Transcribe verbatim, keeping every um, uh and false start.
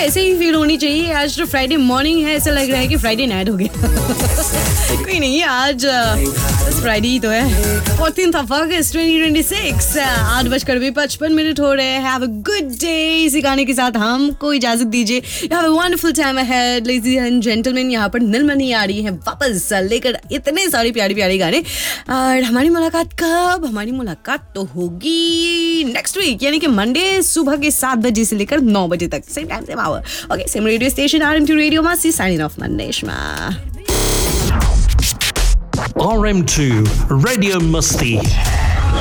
ऐसे ही फील होनी चाहिए। आज तो फ्राइडे मॉर्निंग है, ऐसा लग रहा है कि फ्राइडे नाइट हो गया। कोई नहीं, आज बस फ्राइडे ही तो है। Fourteenth of August twenty twenty six, आठ बजकर भी पचपन मिनट हो रहे हैं। Have a good day. इसी गाने के साथ हमको इजाजत दीजिए। Have a wonderful time ahead ladies and gentleman. यहाँ पर नीलमणि आ रही है वापस लेकर इतने सारे प्यारे प्यारे गाने। और हमारी मुलाकात कब? हमारी मुलाकात तो होगी नेक्स्ट वीक, यानी कि मंडे सुबह के सात बजे से लेकर नौ बजे तक, same time same hour. Okay, same radio station R M to radio मस्ती, signing off मंदेशमा। R M two Radio Musti.